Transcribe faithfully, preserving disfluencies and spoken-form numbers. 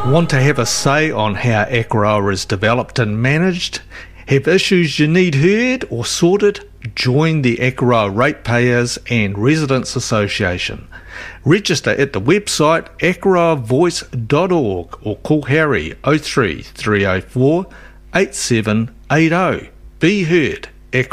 Want to have a say on how Akaroa is developed and managed? Have issues you need heard or sorted? Join the Akaroa Ratepayers and Residents Association. Register at the website akaroa voice dot org or call Harry oh three three oh four eight seven eight oh. Be heard.